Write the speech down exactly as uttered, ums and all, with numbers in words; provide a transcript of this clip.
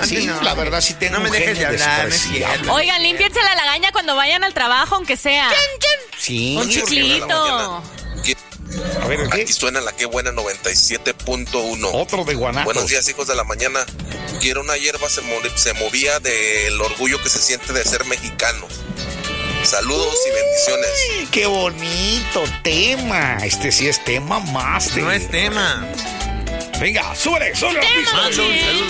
Sí, no. la verdad sí tengo No me un dejes de genio hablar, no es despreciable. cierto. Oigan, límpiense la lagaña cuando vayan al trabajo, aunque sea. Sí. Un chiclito. A ver, ¿el qué? Aquí suena la que buena noventa y siete punto uno. Otro de Guanatos. Buenos días, hijos de la mañana. Quiero una hierba se, mo- se movía del orgullo que se siente de ser mexicano. Saludos y bendiciones. Ay, qué bonito tema. Este sí es tema más. No es tema. Venga, súbele, súbele la Tema, pista. Mando un sí. saludo.